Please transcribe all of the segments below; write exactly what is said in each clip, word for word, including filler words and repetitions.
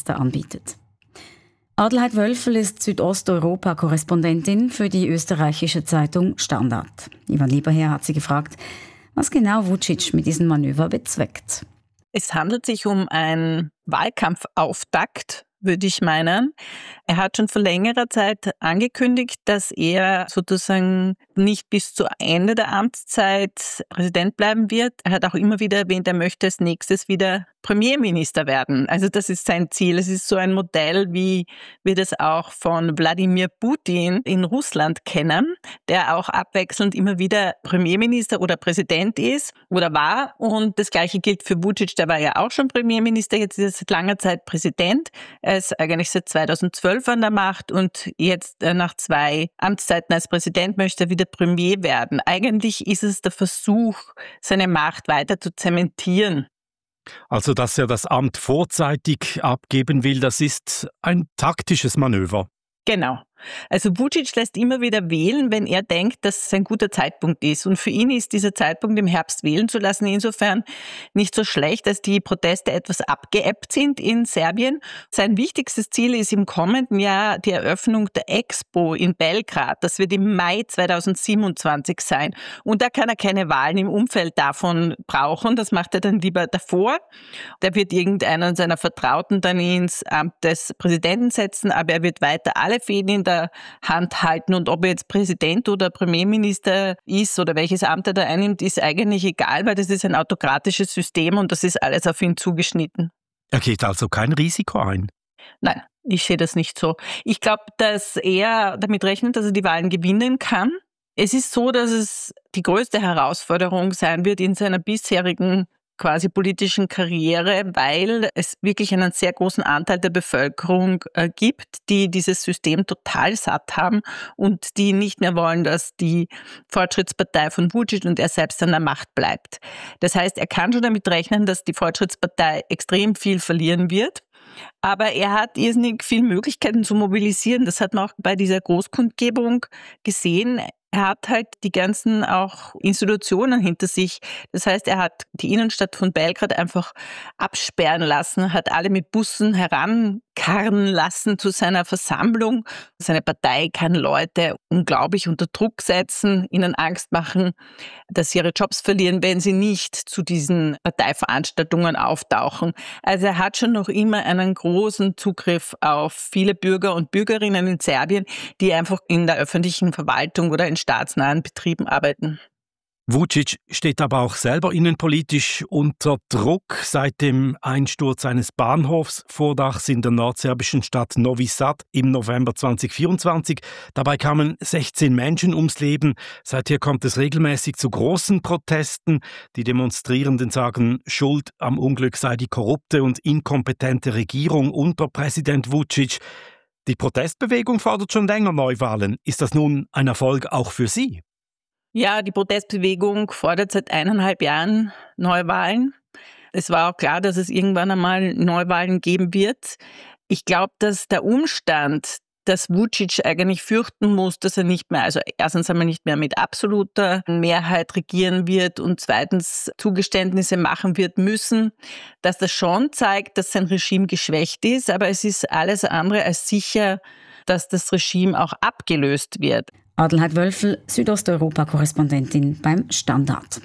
Fenster anbietet. Adelheid Wölfel ist Südosteuropa-Korrespondentin für die österreichische Zeitung Standard. Ivan Lieberherr hat sie gefragt, was genau Vučić mit diesem Manöver bezweckt. Es handelt sich um einen Wahlkampfauftakt, würde ich meinen. Er hat schon vor längerer Zeit angekündigt, dass er sozusagen nicht bis zu Ende der Amtszeit Präsident bleiben wird. Er hat auch immer wieder erwähnt, er möchte als nächstes wieder Premierminister werden. Also das ist sein Ziel. Es ist so ein Modell, wie wir das auch von Wladimir Putin in Russland kennen, der auch abwechselnd immer wieder Premierminister oder Präsident ist oder war. Und das Gleiche gilt für Vučić, der war ja auch schon Premierminister, jetzt ist er seit langer Zeit Präsident. Er ist eigentlich seit zweitausendzwölf an der Macht und jetzt nach zwei Amtszeiten als Präsident möchte er wieder Premier werden. Eigentlich ist es der Versuch, seine Macht weiter zu zementieren. Also, dass er das Amt vorzeitig abgeben will, das ist ein taktisches Manöver. Genau. Also Vučić lässt immer wieder wählen, wenn er denkt, dass es ein guter Zeitpunkt ist. Und für ihn ist dieser Zeitpunkt im Herbst wählen zu lassen insofern nicht so schlecht, dass die Proteste etwas abgeebbt sind in Serbien. Sein wichtigstes Ziel ist im kommenden Jahr die Eröffnung der Expo in Belgrad. Das wird im Mai zweitausendsiebenundzwanzig sein. Und da kann er keine Wahlen im Umfeld davon brauchen. Das macht er dann lieber davor. Da wird irgendeiner seiner Vertrauten dann ins Amt des Präsidenten setzen, aber er wird weiter alle Fäden in der Hand halten. Und ob er jetzt Präsident oder Premierminister ist oder welches Amt er da einnimmt, ist eigentlich egal, weil das ist ein autokratisches System und das ist alles auf ihn zugeschnitten. Er geht also kein Risiko ein? Nein, ich sehe das nicht so. Ich glaube, dass er damit rechnet, dass er die Wahlen gewinnen kann. Es ist so, dass es die größte Herausforderung sein wird in seiner bisherigen quasi politischen Karriere, weil es wirklich einen sehr großen Anteil der Bevölkerung äh, gibt, die dieses System total satt haben und die nicht mehr wollen, dass die Fortschrittspartei von Vučić und er selbst an der Macht bleibt. Das heißt, er kann schon damit rechnen, dass die Fortschrittspartei extrem viel verlieren wird. Aber er hat irrsinnig viele Möglichkeiten zu mobilisieren. Das hat man auch bei dieser Großkundgebung gesehen. Er hat halt die ganzen auch Institutionen hinter sich. Das heißt, er hat die Innenstadt von Belgrad einfach absperren lassen, hat alle mit Bussen herankarren lassen zu seiner Versammlung. Seine Partei kann Leute unglaublich unter Druck setzen, ihnen Angst machen, dass sie ihre Jobs verlieren, wenn sie nicht zu diesen Parteiveranstaltungen auftauchen. Also er hat schon noch immer einen großen Zugriff auf viele Bürger und Bürgerinnen in Serbien, die einfach in der öffentlichen Verwaltung oder in staatsnahen Betrieben arbeiten. Vučić steht aber auch selber innenpolitisch unter Druck. Seit dem Einsturz eines Bahnhofsvordachs in der nordserbischen Stadt Novi Sad im November zweitausendvierundzwanzig. Dabei kamen sechzehn Menschen ums Leben. Seither kommt es regelmäßig zu großen Protesten. Die Demonstrierenden sagen, Schuld am Unglück sei die korrupte und inkompetente Regierung unter Präsident Vučić. Die Protestbewegung fordert schon länger Neuwahlen. Ist das nun ein Erfolg auch für Sie? Ja, die Protestbewegung fordert seit eineinhalb Jahren Neuwahlen. Es war auch klar, dass es irgendwann einmal Neuwahlen geben wird. Ich glaube, dass der Umstand, dass Vučić eigentlich fürchten muss, dass er nicht mehr, also erstens einmal nicht mehr mit absoluter Mehrheit regieren wird und zweitens Zugeständnisse machen wird müssen, dass das schon zeigt, dass sein Regime geschwächt ist, aber es ist alles andere als sicher, dass das Regime auch abgelöst wird. Adelheid Wölfel, Südosteuropa-Korrespondentin beim Standard.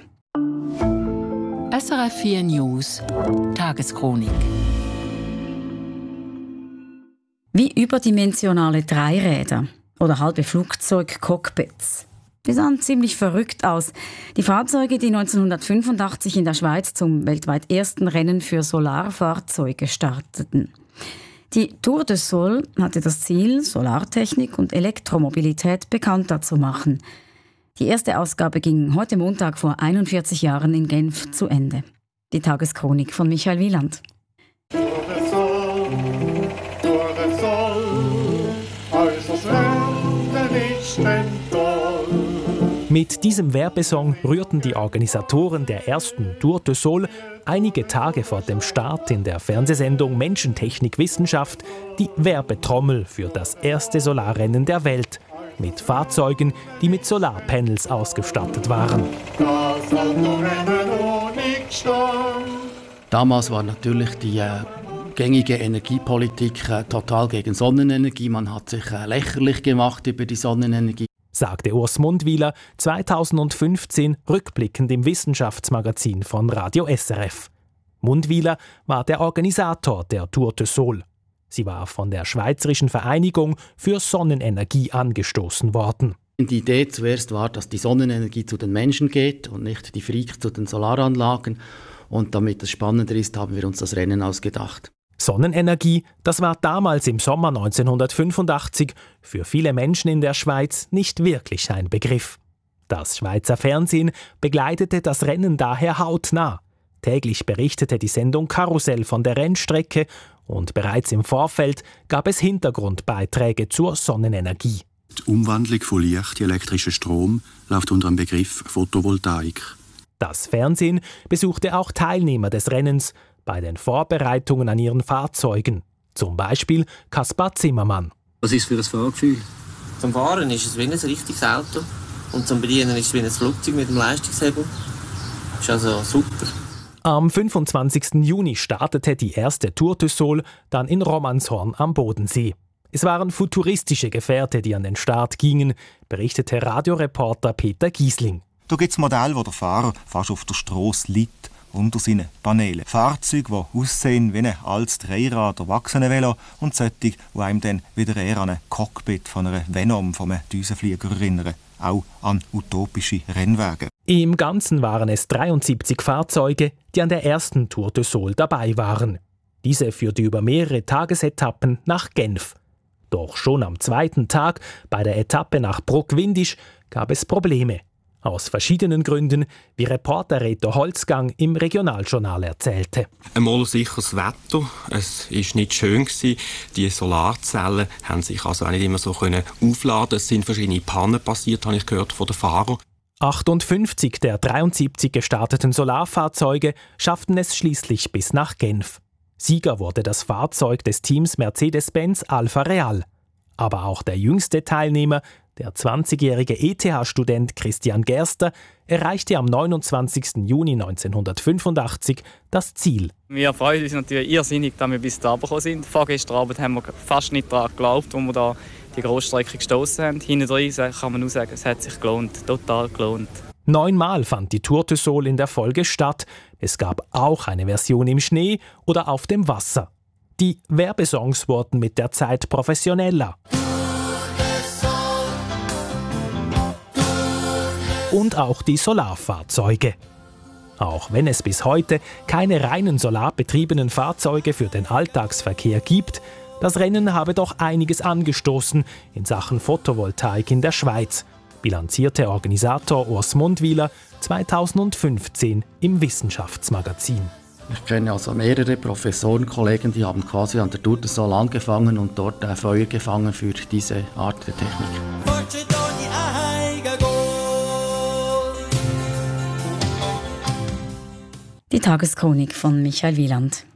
S R F vier News Tageschronik. Wie überdimensionale Dreiräder oder halbe Flugzeugcockpits. Die sahen ziemlich verrückt aus. Die Fahrzeuge, die neunzehnhundertfünfundachtzig in der Schweiz zum weltweit ersten Rennen für Solarfahrzeuge starteten. Die Tour de Sol hatte das Ziel, Solartechnik und Elektromobilität bekannter zu machen. Die erste Ausgabe ging heute Montag vor einundvierzig Jahren in Genf zu Ende. Die Tageschronik von Michael Wieland. Tour de Sol, Tour de Sol, also schnell, nicht doll. Mit diesem Werbesong rührten die Organisatoren der ersten Tour de Sol einige Tage vor dem Start in der Fernsehsendung Menschentechnik Wissenschaft die Werbetrommel für das erste Solarrennen der Welt mit Fahrzeugen, die mit Solarpanels ausgestattet waren. Damals war natürlich die äh, gängige Energiepolitik äh, total gegen Sonnenenergie. Man hat sich äh, lächerlich gemacht über die Sonnenenergie. Sagte Urs Mundwiler zweitausendfünfzehn rückblickend im Wissenschaftsmagazin von Radio S R F. Mundwiler war der Organisator der Tour de Sol. Sie war von der Schweizerischen Vereinigung für Sonnenenergie angestoßen worden. Die Idee zuerst war, dass die Sonnenenergie zu den Menschen geht und nicht die Freaks zu den Solaranlagen. Und damit es spannender ist, haben wir uns das Rennen ausgedacht. Sonnenenergie, das war damals im Sommer neunzehnhundertfünfundachtzig für viele Menschen in der Schweiz nicht wirklich ein Begriff. Das Schweizer Fernsehen begleitete das Rennen daher hautnah. Täglich berichtete die Sendung Karussell von der Rennstrecke und bereits im Vorfeld gab es Hintergrundbeiträge zur Sonnenenergie. Die Umwandlung von Licht in elektrischen Strom läuft unter dem Begriff Photovoltaik. Das Fernsehen besuchte auch Teilnehmer des Rennens bei den Vorbereitungen an ihren Fahrzeugen. Zum Beispiel Kaspar Zimmermann. Was ist für ein Fahrgefühl? Zum Fahren ist es wie ein richtiges Auto und zum Bedienen ist es wie ein Flugzeug mit einem Leistungshebel. Das ist also super. Am fünfundzwanzigsten Juni startete die erste Tour de Sol dann in Romanshorn am Bodensee. Es waren futuristische Gefährte, die an den Start gingen, berichtete Radioreporter Peter Giesling. Da gibt es Modelle, wo der Fahrer fast auf der Strasse liegt, unter seinen Paneelen. Fahrzeuge, die aussehen wie ein altes Dreirad- Erwachsenenvelo und solche, die einem dann wieder eher an ein Cockpit von einer Venom, von einem Düsenflieger erinnern. Auch an utopische Rennwagen. Im Ganzen waren es dreiundsiebzig Fahrzeuge, die an der ersten Tour de Sol dabei waren. Diese führte über mehrere Tagesetappen nach Genf. Doch schon am zweiten Tag, bei der Etappe nach Bruck-Windisch, gab es Probleme. Aus verschiedenen Gründen, wie Reporter Reto Holzgang im Regionaljournal erzählte. Einmal sicheres Wetter, es war nicht schön. Die Solarzellen haben sich also auch nicht immer so aufladen. Es sind verschiedene Pannen passiert, habe ich gehört von den Fahrern. achtundfünfzig der dreiundsiebzig gestarteten Solarfahrzeuge schafften es schließlich bis nach Genf. Sieger wurde das Fahrzeug des Teams Mercedes-Benz Alfa Real. Aber auch der jüngste Teilnehmer, der zwanzigjährige E T H-Student Christian Gerster, erreichte am neunundzwanzigsten Juni neunzehnhundertfünfundachtzig das Ziel. Wir freuen uns natürlich irrsinnig, dass wir bis da gekommen sind. Vorgestern Abend haben wir fast nicht daran geglaubt, als wir da die Grossstrecke gestossen haben. Hinten drin kann man nur sagen, es hat sich gelohnt, total gelohnt. Neunmal fand die Tour de Sol in der Folge statt. Es gab auch eine Version im Schnee oder auf dem Wasser. Die Werbesongs wurden mit der Zeit professioneller. Und auch die Solarfahrzeuge. Auch wenn es bis heute keine reinen solarbetriebenen Fahrzeuge für den Alltagsverkehr gibt, das Rennen habe doch einiges angestoßen in Sachen Photovoltaik in der Schweiz, bilanzierte Organisator Urs Mundwiler zweitausendfünfzehn im Wissenschaftsmagazin. Ich kenne also mehrere Professoren, Kollegen, die haben quasi an der Tour de Sol angefangen und dort äh, Feuer gefangen für diese Art der Technik. Die Tageschronik von Michael Wieland.